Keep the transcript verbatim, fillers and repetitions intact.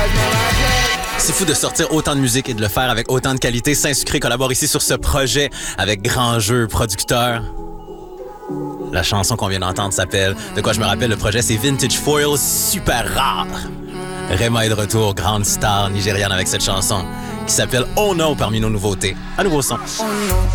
C'est fou de sortir autant de musique et de le faire avec autant de qualité. Saint-Sucré collabore ici sur ce projet avec Grand Jeu, producteur. La chanson qu'on vient d'entendre s'appelle De quoi je me rappelle, le projet c'est Vintage Foil, super rare. Rema est de retour, grande star nigériane avec cette chanson qui s'appelle Oh No parmi nos nouveautés. À nouveau son.